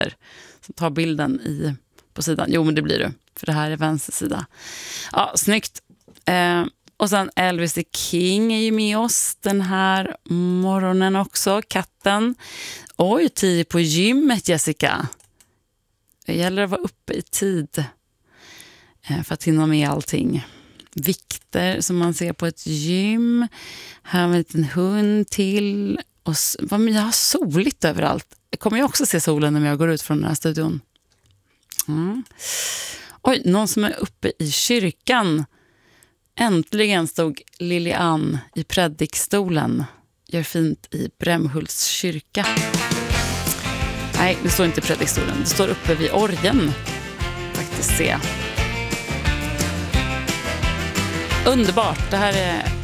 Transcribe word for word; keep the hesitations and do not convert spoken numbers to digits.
som tar bilden i, på sidan. Jo, men det blir du. För det här är vänster sida. Ja, snyggt. Eh, och sen Elvis the King är ju med oss den här morgonen också. Katten. Oj, tio på gymmet, Jessica. Det gäller att vara uppe i tid eh, för att hinna med allting. Vikter som man ser på ett gym. Här har vi en liten hund till. Och jag har soligt överallt. Kommer jag också se solen när jag går ut från den här studion? Mm. Oj, någon som är uppe i kyrkan. Äntligen stod Lilian i predikstolen. Gör fint i Brämhults kyrka. Nej, det står inte i predikstolen. Det står uppe vid orgeln. Faktiskt se. Underbart. Det här är